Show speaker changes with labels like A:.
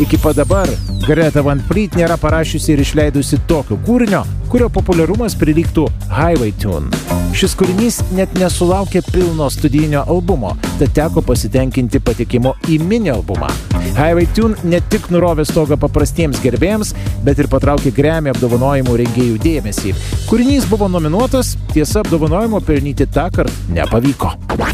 A: Iki pat dabar Greta Van Fleet nėra parašiusi ir išleidusi tokio kūrinio, kurio populiarumas prilygtų Highway Tune. Šis kūrinys net nesulaukė pilno studijinio albumo, tad teko pasitenkinti patekimu į mini albumą. Highway Tune ne tik nurovė stogą paprastiems gerbėjams, bet ir patraukė Grammy apdovanojimų rengėjų dėmesį. Kūrinys buvo nominuotas, tiesa apdovanojimo pelnyti tąkart nepavyko.